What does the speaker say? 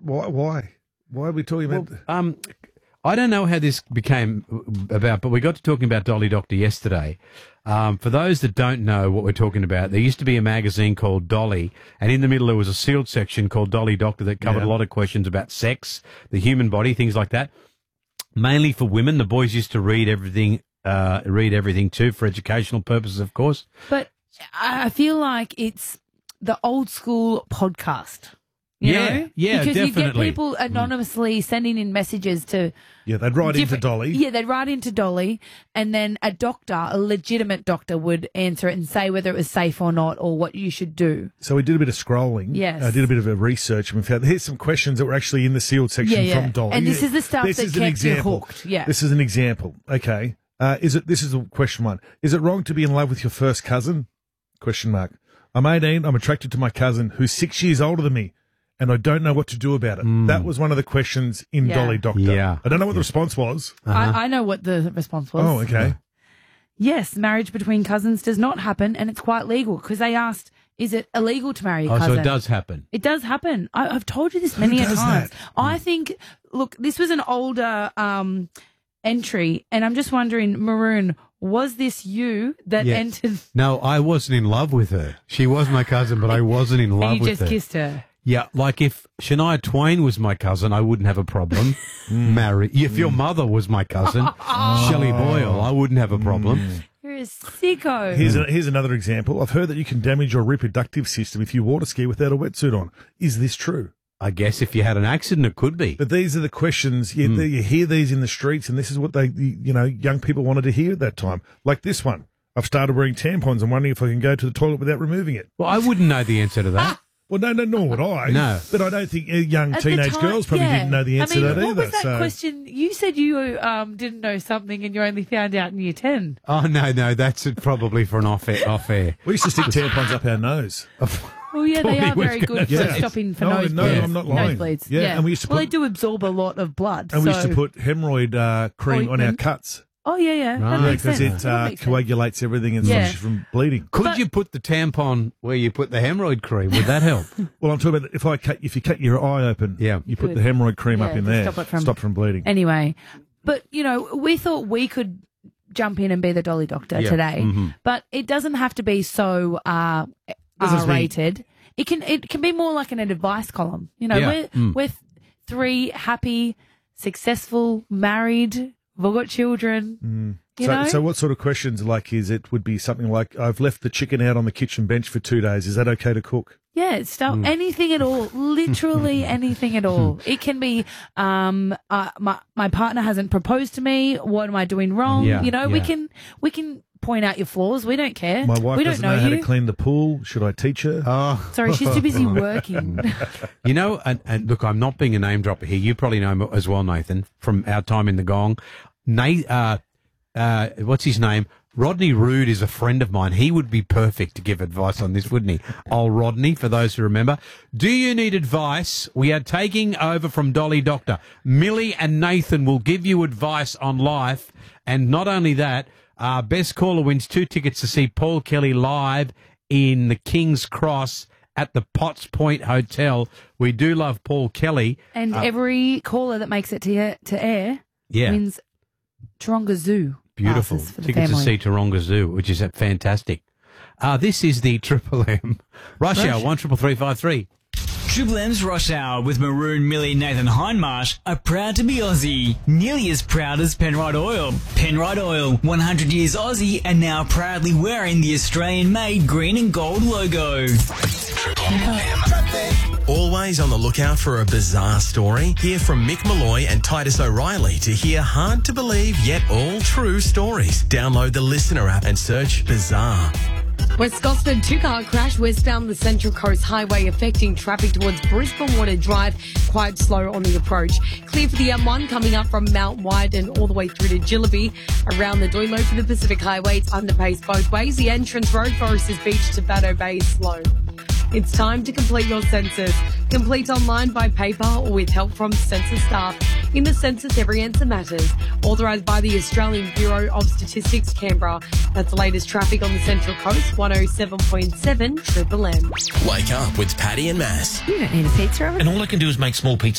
Why? Why are we talking about... I don't know how this became about, but we got to talking about Dolly Doctor yesterday. For those that don't know what we're talking about, there used to be a magazine called Dolly, and in the middle there was a sealed section called Dolly Doctor that covered a lot of questions about sex, the human body, things like that. Mainly for women. The boys used to read everything too, for educational purposes, of course. But I feel like it's the old school podcast. You know? Yeah, because definitely. you get people anonymously sending in messages to... Yeah, they'd write into Dolly. Yeah, they'd write into Dolly, and then a legitimate doctor, would answer it and say whether it was safe or not, or what you should do. So we did a bit of scrolling. Yes. I did a bit of a research, and we found here's some questions that were actually in the sealed section from Dolly. And this is the stuff that kept you hooked. Yeah. This is an example. Okay. This is question one. Is it wrong to be in love with your first cousin? Question mark. I'm 18. I'm attracted to my cousin who's 6 years older than me, and I don't know what to do about it. That was one of the questions in Dolly Doctor. Yeah. I don't know what the response was. I know what the response was. Oh, okay. Yes, marriage between cousins does not happen, and it's quite legal, because they asked, is it illegal to marry your cousin? So it does happen. It does happen. I've told you this many a times. I think, look, this was an older entry, and I'm just wondering, Maroon, was this you that entered? No, I wasn't in love with her. She was my cousin, but I wasn't in love with her. You just kissed her. Yeah, like if Shania Twain was my cousin, I wouldn't have a problem. If your mother was my cousin, Shelley Boyle, I wouldn't have a problem. You're a sicko. Here's another example. I've heard that you can damage your reproductive system if you water ski without a wetsuit on. Is this true? I guess if you had an accident, it could be. But these are the questions. You hear these in the streets, and this is what young people wanted to hear at that time. Like this one. I've started wearing tampons and wondering if I can go to the toilet without removing it. Well, I wouldn't know the answer to that. Well, no, nor would I. No. But I don't think young teenage girls probably didn't know the answer to that either. What was that question? You said you didn't know something and you only found out in year 10. Oh, no, that's probably for an off-air. We used to stick tampons up our nose. Well, yeah, they are very good for stopping for nosebleeds. No, I'm not lying. Nosebleeds. Yeah, and we used to they do absorb a lot of blood. And we used to put hemorrhoid cream on our cuts. Oh, yeah. Right. That makes because sense. it coagulates everything and stops you from bleeding. Could you put the tampon where you put the hemorrhoid cream? Would that help? Well, I'm talking about if you cut your eye open, you put the hemorrhoid cream up in there, stop from bleeding. Anyway, but, we thought we could jump in and be the Dolly Doctor today, but it doesn't have to be so R-rated. It can be more like an advice column. We're three happy, successful, married, we've got children. So what sort of questions would be something like, I've left the chicken out on the kitchen bench for 2 days. Is that okay to cook? Yeah, anything at all, literally anything at all. It can be, my partner hasn't proposed to me. What am I doing wrong? We can point out your flaws. We don't care. My wife doesn't know how to clean the pool. Should I teach her? Oh. Sorry, she's too busy working. And look, I'm not being a name dropper here. You probably know him as well, Nathan, from our time in the Gong. What's his name? Rodney Rood is a friend of mine. He would be perfect to give advice on this, wouldn't he? Old Rodney, for those who remember. Do you need advice? We are taking over from Dolly Doctor. Millie and Nathan will give you advice on life. And not only that, best caller wins 2 tickets to see Paul Kelly live in the King's Cross at the Potts Point Hotel. We do love Paul Kelly. And every caller that makes it to air wins Taronga Zoo. Beautiful. Ticket to see Taronga Zoo, which is fantastic. This is the Triple M. Rush Hour, 133353. Triple M's Rush Hour with Maroon, Millie, Nathan Hindmarsh are proud to be Aussie. Nearly as proud as Penrite Oil. Penrite Oil, 100 years Aussie and now proudly wearing the Australian-made green and gold logo. Triple M. Always on the lookout for a bizarre story? Hear from Mick Malloy and Titus O'Reilly to hear hard-to-believe yet all-true stories. Download the Listener app and search Bizarre. West Gosford, 2-car crash westbound the Central Coast Highway affecting traffic towards Brisbane Water Drive. Quite slow on the approach. Clear for the M1 coming up from Mount White and all the way through to Jillaby. Around the Doimo for the Pacific Highway, it's underpaced both ways. The entrance road, Foresters Beach to Batto Bay is slow. It's time to complete your census. Complete online by paper or with help from census staff. In the census, every answer matters. Authorised by the Australian Bureau of Statistics, Canberra. That's the latest traffic on the Central Coast, 107.7 Triple M. Wake up with Paddy and Mass. You don't need a pizza oven. And all I can do is make small pizzas.